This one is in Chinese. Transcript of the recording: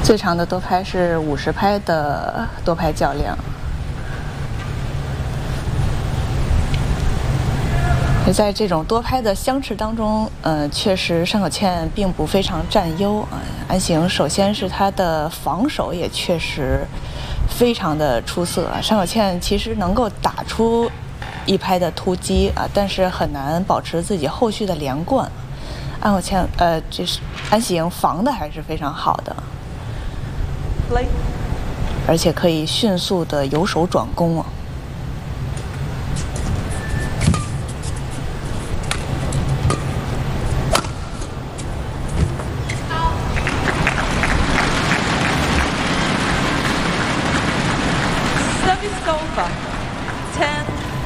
最长的多拍是50拍的多拍较量。在这种多拍的相持当中，确实山口茜并不非常占优啊。安行首先是他的防守也确实非常的出色啊。山口茜其实能够打出一拍的突击啊，但是很难保持自己后续的连贯。这是安行防的还是非常好的，而且可以迅速的由守转攻啊。 Service over. 10.